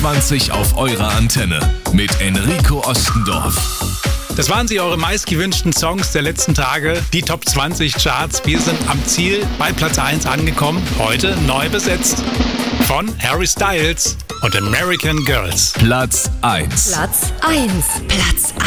20 auf eurer Antenne mit Enrico Ostendorf. Das waren sie, eure meistgewünschten Songs der letzten Tage, die Top 20 Charts. Wir sind am Ziel bei Platz 1 angekommen, heute neu besetzt von Harry Styles und American Girls. Platz 1. Platz 1. Platz 1.